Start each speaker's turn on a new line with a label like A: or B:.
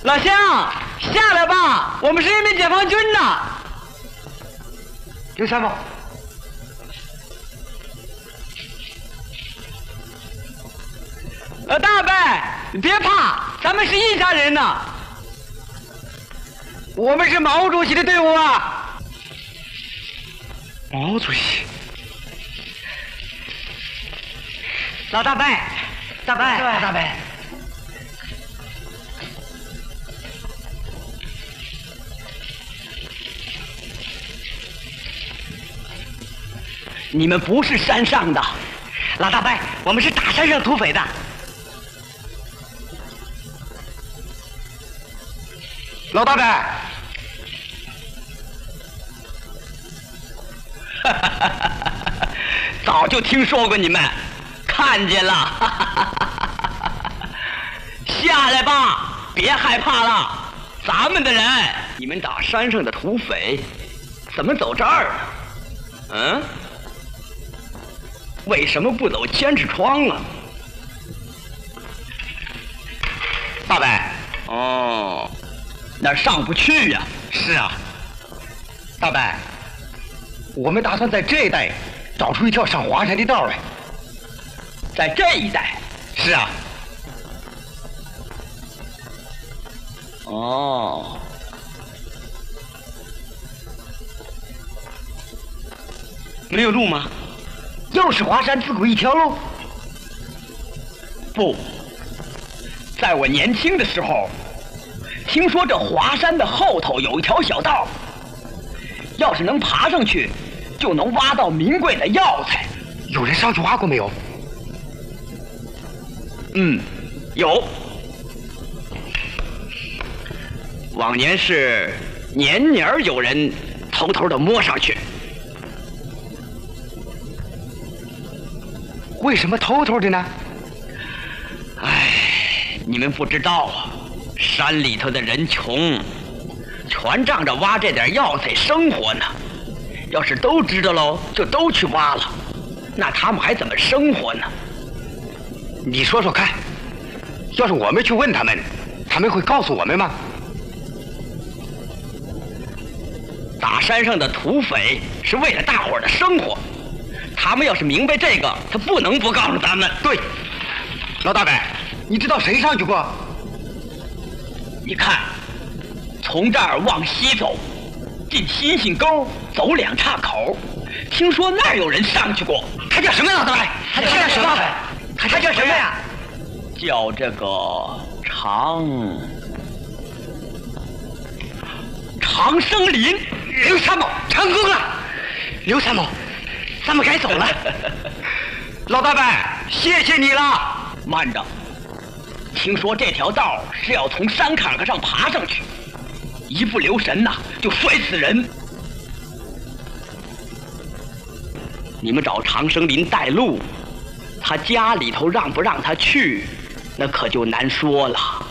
A: 老乡，下来吧，我们是人民解放军呐。
B: 刘参谋，
A: 大伯，你别怕，咱们是一家人呐。我们是毛主席的队伍啊。
B: 毛主席，
A: 老大伯，大伯，
B: 大伯。
A: 你们不是山上的，
B: 老大伯，我们是大山上土匪的。老大伯，
A: 早就听说过你们，看见了。下来吧，别害怕了，咱们的人。你们打山上的土匪，怎么走这儿呢？嗯？为什么不走监视窗啊？大伯，哦，那儿上不去呀。
B: 是啊，大伯，我们打算在这一带找出一条上华山的道来。
A: 在这一带？
B: 是啊。
A: 哦，没有路吗？
B: 又是华山自古一条路？
A: 不，在我年轻的时候，听说这华山的后头有一条小道，要是能爬上去，就能挖到名贵的药材。
B: 有人上去挖过没有？
A: 有。往年是年年有人偷偷的摸上去。
B: 为什么偷偷的呢？
A: 唉，你们不知道啊，山里头的人穷，全仗着挖这点药材生活呢。要是都知道喽，就都去挖了，那他们还怎么生活呢？
B: 你说说看，要是我们去问他们，他们会告诉我们吗？
A: 打山上的土匪是为了大伙儿的生活。他们要是明白这个，他不能不告诉咱们。
B: 对，老大伯，你知道谁上去过？
A: 你看，从这儿往西走，进新兴沟，走2岔口，听说那儿有人上去过。
B: 他叫什么？老大伯？他叫什么？他叫什么呀？
A: 叫这个长生林。
B: 刘参谋成功了。刘参谋，咱们该走了。老大伯，谢谢你了。
A: 慢着，听说这条道是要从山坎上爬上去，一不留神呐，就摔死人。你们找长生林带路，他家里头让不让他去，那可就难说了。